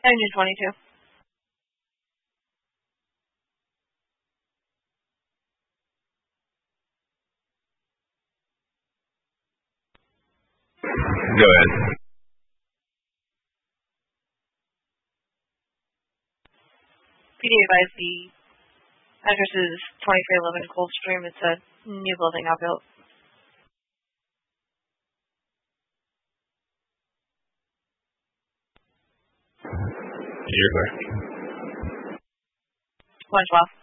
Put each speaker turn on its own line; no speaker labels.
Engine 22.
Go ahead.
PD advised the address is 2311 Coldstream. It's a new building I built.
You're clear.
112.